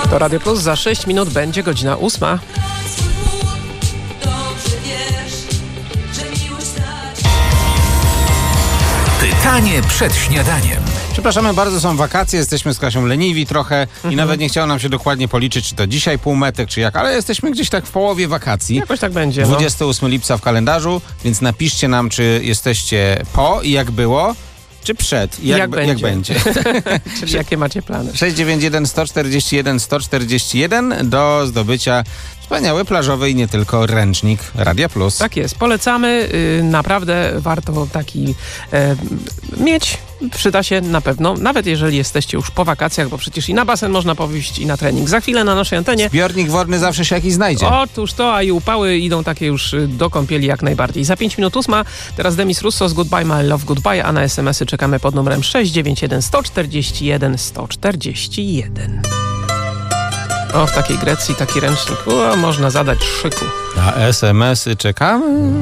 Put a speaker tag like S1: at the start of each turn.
S1: To Radio Plus, za 6 minut będzie godzina 8.
S2: Pytanie przed śniadaniem.
S3: Przepraszamy bardzo, są wakacje, jesteśmy z Kasią leniwi trochę i nawet nie chciało nam się dokładnie policzyć, czy to dzisiaj półmetek, czy jak, ale jesteśmy gdzieś tak w połowie wakacji.
S1: Jakoś tak będzie.
S3: 28 lipca w kalendarzu, więc napiszcie nam, czy jesteście po i jak było, czy przed i jak będzie.
S1: Czyli jakie macie plany?
S3: 691 141 141 do zdobycia wspaniały plażowy i nie tylko ręcznik Radia Plus.
S1: Tak jest, polecamy. Naprawdę warto taki mieć. Przyda się na pewno, nawet jeżeli jesteście już po wakacjach, bo przecież i na basen można powieść, i na trening. Za chwilę na naszej antenie.
S3: Zbiornik wodny zawsze się jakiś znajdzie.
S1: Otóż to, a i upały idą takie już do kąpieli jak najbardziej. Za 5 minut 8. Teraz Demis Roussos, Goodbye My Love Goodbye, a na SMS-y czekamy pod numerem 691 141 141. O, w takiej Grecji taki ręcznik. Można zadać szyku.
S3: Na SMS-y czekamy.